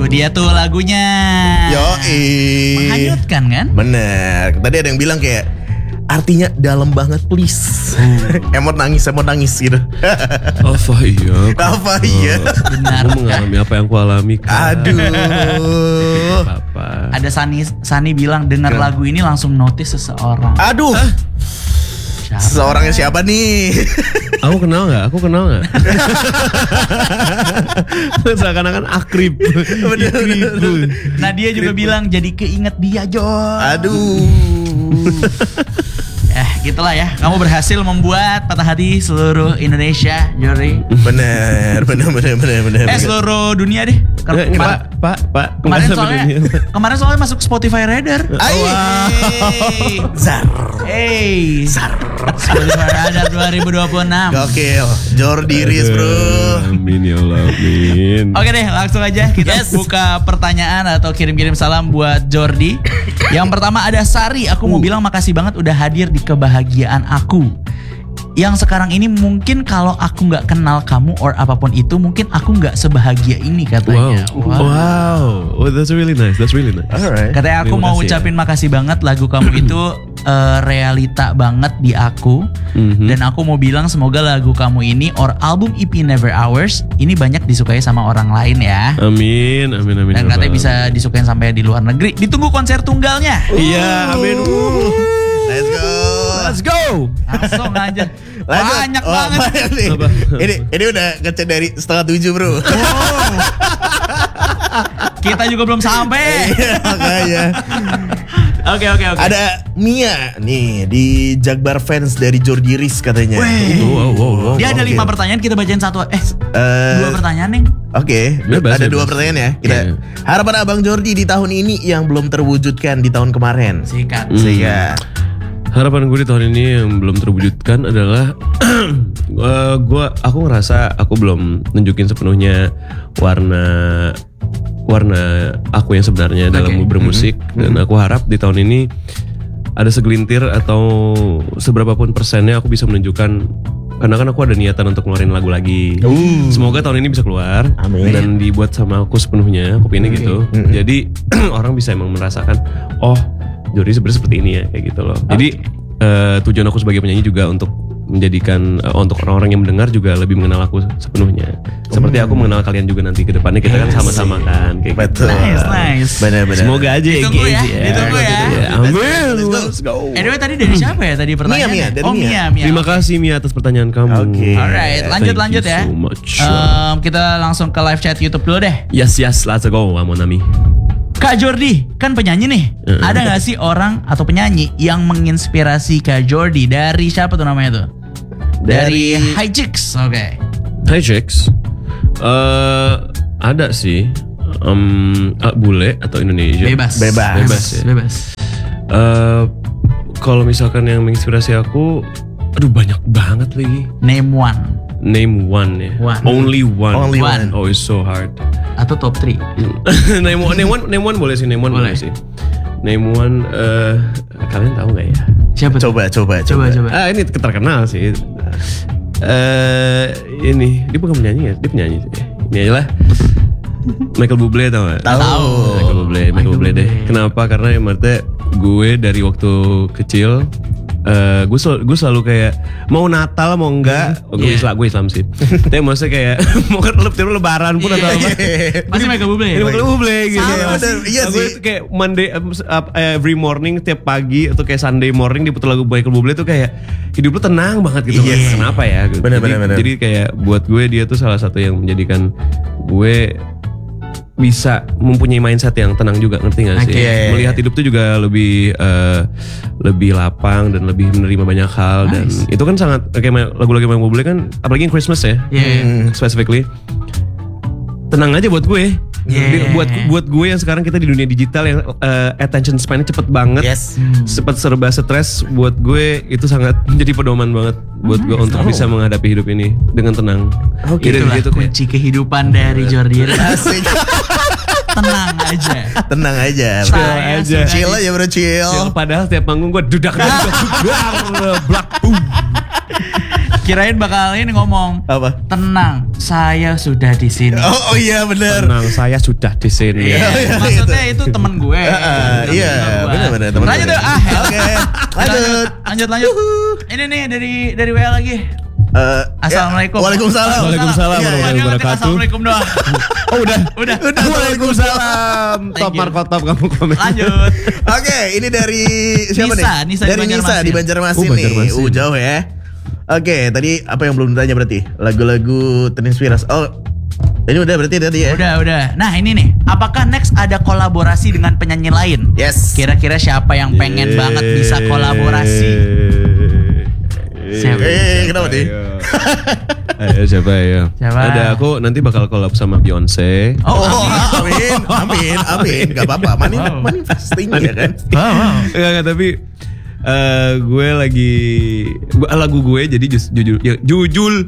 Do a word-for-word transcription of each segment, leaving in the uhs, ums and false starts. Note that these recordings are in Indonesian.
dia tuh lagunya. Yoi. Menghanyutkan kan? Bener. Tadi ada yang bilang kayak artinya dalam banget please. Hmm. Emot nangis, emot nangis gitu. Apa iya? Apa iya? Benar. Aku mengalami apa yang aku alami kan. Aduh. Apa? Ada Sani Sani bilang dengar Kenapa? lagu ini langsung notice seseorang. Aduh. Siapa? Seseorangnya siapa nih? Aku kenal nggak? Aku kenal nggak? Seakan-akan akrib. Bener, bener, bener. Nah dia juga bilang jadi keinget dia Jor. Aduh. Eh gitulah ya. Kamu berhasil membuat patah hati seluruh Indonesia, Jori. Bener, bener, bener, bener, bener. Eh seluruh dunia deh. Kem- Nggak, nggak, kemar- Pak, Pak, Pak. Kemarin Nggak soalnya sebenarnya. kemarin soalnya masuk Spotify Radar. Ay. Hey. Zar. Hey. Zar. Spotify Radar dua ribu dua puluh enam. Gokil. Jordi Riz bro. Amin ya Allah, amin. Oke deh, langsung aja kita buka pertanyaan atau kirim-kirim salam buat Jordi. Yang pertama ada Sari, aku mau bilang makasih banget udah hadir di kebahagiaan aku. Yang sekarang ini mungkin kalau aku nggak kenal kamu or apapun itu, mungkin aku nggak sebahagia ini katanya. Wow. Wow. Oh, that's really nice. That's really nice. Alright. Katanya aku Terima mau kasih ya. ucapin makasih banget lagu kamu itu uh, realita banget di aku. Mhm. Dan aku mau bilang semoga lagu kamu ini or album E P Never Ours ini banyak disukai sama orang lain ya. Amin, amin, amin. Dan ya katanya Allah. bisa disukain sampai di luar negeri. Ditunggu konser tunggalnya. Iya, amin. Uh. Let's go. Let's go. Langsung aja. Lanjut. Banyak Oh, banget. banyak nih. Apa? Ini ini udah ngecek dari setengah tujuh bro. Kita juga belum sampai. Iya, makanya. Oke oke oke. Ada Mia nih di Jakbar fans dari Jordi Riz katanya. Weh. Wow, wow, wow. Dia ada Oke. lima pertanyaan, kita bacain satu. Eh, Eh, dua pertanyaan nih. Oke, Bebas, ada bebas. dua pertanyaan ya. Kita Iya. harapan Abang Jordi di tahun ini yang belum terwujudkan di tahun kemarin. Sikat. Hmm. Sehingga Harapan gue di tahun ini yang belum terwujudkan adalah uh, gue aku ngerasa aku belum nunjukin sepenuhnya warna warna aku yang sebenarnya dalam Oke. bermusik dan aku harap di tahun ini ada segelintir atau seberapa pun persennya aku bisa menunjukkan, karena kan aku ada niatan untuk ngeluarin lagu lagi. Uh. Semoga tahun ini bisa keluar Amin. dan dibuat sama aku sepenuhnya. Aku pengennya gitu. Mm-mm. Jadi orang bisa emang merasakan, oh Jordi sebenarnya seperti ini ya, kayak gitu loh. Jadi eh, tujuan aku sebagai penyanyi juga untuk menjadikan eh, untuk orang-orang yang mendengar juga lebih mengenal aku sepenuhnya. Seperti aku mengenal kalian juga nanti ke depannya, kita kan sama-sama kan kayak betul. gitu. Nice, nice. Benar-benar. Semoga aja Ditunggu ya, engage ditunggu ya. Ya, amin. Let's go. Anyway tadi dari siapa ya tadi pertanyaannya? Mia, dari oh Mia. Mia, Mia. Terima kasih Mia atas pertanyaan kamu. Oke. Alright, lanjut Thank lanjut you ya. so much. Em, kita langsung ke live chat YouTube dulu deh. Yes yes, let's go, Amonami. Kak Jordi, kan penyanyi nih. Mm. Ada gak sih orang atau penyanyi yang menginspirasi Kak Jordi? Dari siapa tuh namanya tuh? Dari, Dari- High Chicks. Oke. Hai Chicks. Eh ada sih. Um, ah, bule atau Indonesia? Bebas. Bebas. Bebas ya. Bebas. Eh, kalau misalkan yang menginspirasi aku, aduh banyak banget lagi. Name one. Name one ya. One. Only one. Only one. Oh, it's so hard. Atau top three. name one, name one, name one boleh sih, name one boleh, Boleh. sih. Name one, eh kalian tahu nggak ya? Siapa tuh? Coba, coba, Coba, coba. coba. Ah ini terkenal sih. Eh ini dia bukan penyanyi ya, dia penyanyi sih. Ini aja lah. Michael Bublé tau gak? Tahu. Michael Bublé, Michael Michael Bublé deh. Bublé. Kenapa? Karena yang maksudnya gue dari waktu kecil, eh gue selalu, gue selalu kayak mau Natal mau enggak, gue Yeah. Islam, gue Islam sih. Tapi maksudnya kayak mau kan tiap lebaran pun atau apa. Pasti Michael Bublé. Ini Michael Bublé gitu. Sama ya. sih. Iya Gue sih. kayak Monday uh, every morning tiap pagi atau kayak Sunday morning diputar lagu Michael Bublé tuh kayak hidup lu tenang banget gitu. Iya. Kenapa ya? Gitu. Bener, jadi, bener, bener. jadi kayak buat gue dia tuh salah satu yang menjadikan gue bisa mempunyai mindset yang tenang juga, ngerti gak sih? Oke. Melihat hidup tuh juga lebih uh, lebih lapang dan lebih menerima banyak hal. Nice. Dan itu kan sangat kayak lagu-lagu Michael Bublé kan, apalagi yang Christmas ya, Iya. Hmm. specifically tenang aja buat gue. Yeah. Di- buat buat gue yang sekarang kita di dunia digital yang uh, attention span-nya cepet banget, Yes. sempat serba stres. Buat gue itu sangat menjadi pedoman banget buat gue untuk bisa menghadapi hidup ini dengan tenang. Oh, Jadi Itulah gitu kayak, kunci kehidupan dari Jordi. Asik. Tenang aja. Tenang aja. Chill Saya aja. suka Chill aja bro, chill. chill. Padahal tiap manggung gue dudak dudak dudak blak boom. Kirain bakal ini ngomong. Apa? Tenang, saya sudah di sini. Oh, oh iya benar. Tenang, saya sudah di sini. Iya, iya, Maksudnya itu temen gue. Ah, Temen iya, gue. benar-benar temen Lanjut gue. deh. Ah, Oke, lanjut. Lanjut lanjut. Ini nih dari dari W A lagi. Eh, Assalamualaikum. ya, Waalaikumsalam. Waalaikumsalam Iya, iya. warahmatullahi wabarakatuh. Assalamualaikum doang. Oh udah. Udah. Udah, Waalaikumsalam. Thank Top you. Markotop kamu komen. Lanjut. Oke, ini dari siapa Nisa, nih? Nisa di dari Nisa Banjarmasin. di Banjarmasin Oh, nih. Banjarmasin. Uh, jauh ya. Oke, tadi apa yang belum ditanya berarti? Lagu-lagu terinspirasi. Oh, ini udah berarti tadi ya? Udah, udah. Nah, ini nih. Apakah next ada kolaborasi dengan penyanyi lain? Yes. Kira-kira siapa yang pengen banget bisa kolaborasi? Siapa? Eh, kenapa nih? Ayo siapa ya? Siapa? Ada aku nanti bakal collab sama Beyonce. Oh, Oh, amin. amin, amin, amin. Gak apa-apa, mani, Wow. manifesting ya kan? Wow, wow. Enggak, enggak, tapi eh, gue lagi gua- lagu gue jadi jus- jujur ya, jujul.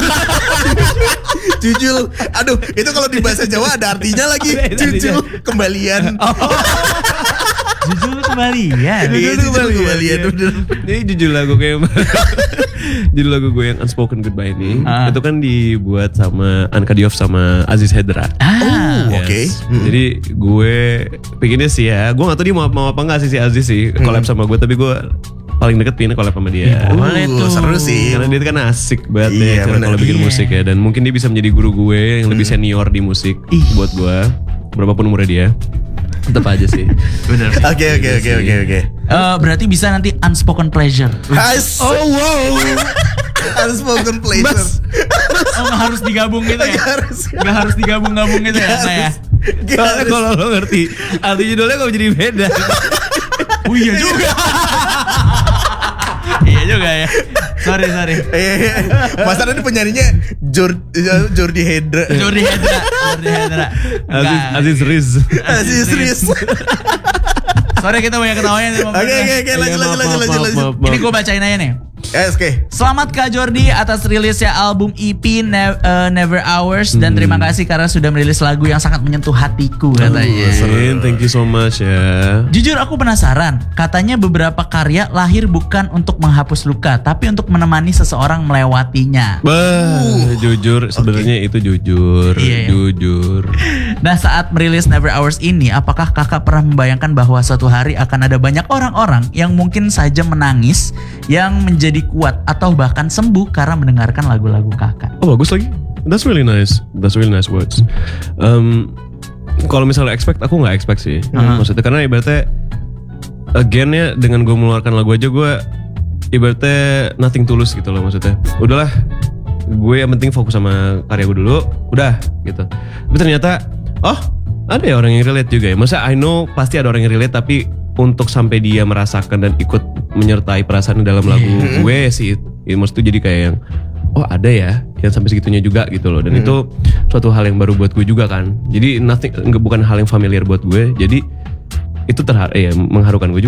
Jujul. Aduh, itu kalau di bahasa Jawa ada artinya lagi. Ada artinya. Jujul, kembalian. Jujur kembali ya. Iya, jujul kembalian. Iya. Bener. Jadi jujur lagu gue yang judul lagu gue yang Unspoken Goodbye ini Ah. itu kan dibuat sama Anka Diouf sama Aziz Hedra. Ah. Oh, oke. Hmm. Jadi gue pikirnya sih ya, gue gak tahu dia mau, mau apa enggak sih si Aziz sih collab sama gue, tapi gue paling deket pengen collab sama dia. Boleh Uh, tuh. seru sih. Karena dia itu kan asik banget Iya, ya cara bener. kalau bikin Iya. musik ya, dan mungkin dia bisa menjadi guru gue yang lebih senior di musik Ih. buat gue, berapapun umurnya dia. Tetap aja sih. Bener. Oke, oke, oke, oke, oke. Eh, berarti bisa nanti unspoken pleasure. Has. Oh wow. Unspoken pleasure. Mas. Oh, nggak harus digabung gitu ya? Gak harus. Nggak harus digabung-gabung gitu ya? Nah, ya. Gak Kalau harus. kalau lo ngerti arti judulnya kok jadi beda. Oh iya juga. Iya juga ya. Sorry, sorry. Eh, Mas Arda ini penyanyinya Jor, Jordi Hedra. Jordi Hedra. Jordi Hedra. Aziz Enggak. Aziz Riz. Aziz Riz. Sorry kita banyak ketawanya. Oke, oke, oke, lanjut, lanjut, lanjut, lanjut, lanjut. Ini gue bacain aja nih. Eh, oke. Selamat Kak Jordi atas rilisnya album E P Ne- eh, Never Hours, dan terima kasih karena sudah merilis lagu yang sangat menyentuh hatiku katanya. Amin, thank you so much ya. Jujur aku penasaran, katanya beberapa karya lahir bukan untuk menghapus luka, tapi untuk menemani seseorang melewatinya. Bah, jujur sebenarnya itu jujur, Iya, iya. jujur. Nah, saat merilis Never Hours ini, apakah kakak pernah membayangkan bahwa suatu hari akan ada banyak orang-orang yang mungkin saja menangis, yang menjadi kuat atau bahkan sembuh karena mendengarkan lagu-lagu kakak? Oh bagus lagi. That's really nice. That's really nice words. Um, kalau misalnya expect, aku nggak expect sih. Uh-huh. Maksudnya karena ibaratnya again ya, dengan gue mengeluarkan lagu aja gue ibaratnya nothing tulus gitu loh maksudnya. Udahlah, gue yang penting fokus sama karya gue dulu. Udah gitu. Tapi ternyata oh ada ya orang yang relate juga ya. Maksudnya I know pasti ada orang yang relate, tapi untuk sampai dia merasakan dan ikut menyertai perasaan dalam lagu gue sih, ya, maksudnya jadi kayak yang oh ada ya yang sampai segitunya juga gitu loh, dan itu suatu hal yang baru buat gue juga kan, jadi nothing, nggak, bukan hal yang familiar buat gue, jadi itu terharu, ya mengharukan gue